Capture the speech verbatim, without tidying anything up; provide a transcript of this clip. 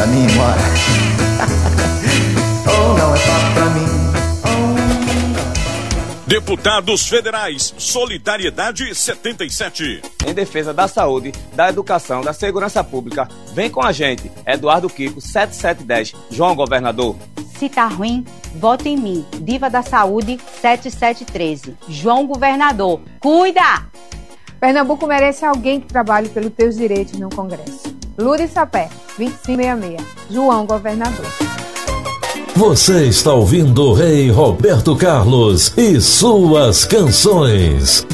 pra mim, bora. Oh, não é papo pra mim. Deputados Federais, Solidariedade setenta e sete. Em defesa da saúde, da educação, da segurança pública, vem com a gente. Eduardo Kiko, sete sete um zero. João Governador. Se tá ruim, vote em mim. Diva da Saúde, sete sete um três. João Governador. Cuida! Pernambuco merece alguém que trabalhe pelos teus direitos no Congresso. Lourdes Sapé, vinte e cinco sessenta e seis. João Governador. Você está ouvindo o Rei Roberto Carlos e suas canções.